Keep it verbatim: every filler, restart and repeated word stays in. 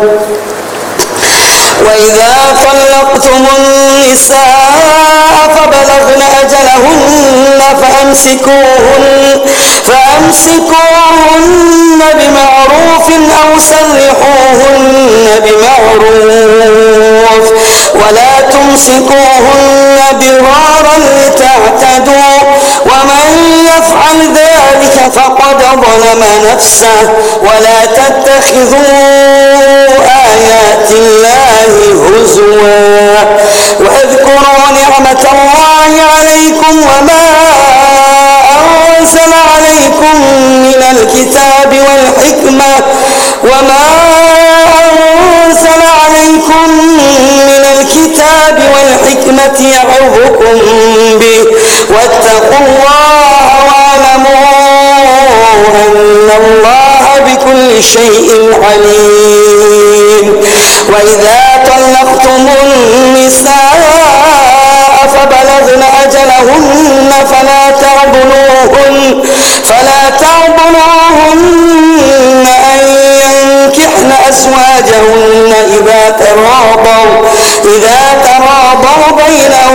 وإذا طلقتم النساء فبلغن أجلهن فأمسكوهن, فأمسكوهن بمعروف أو سرحوهن بمعروف ولا تمسكوهن ضرارا لتعتدوا ومن يفعل ذلك فقد ظلم نفسه ولا تتخذوا آيات الله هزوا واذكروا نعمة الله عليكم وما أنزل عليكم من الكتاب والحكمة وما أنزل عليكم من الكتاب والحكمة يعظكم به واتقوا الله واعلموا أن الله بكل شيء عليم. وإذا طلقتم النساء فبلغن أجلهن فلا تعضلوهن فلا تعضلوهن أن ينكحن أزواجهن إذا تراضوا إذا تراضوا بينهم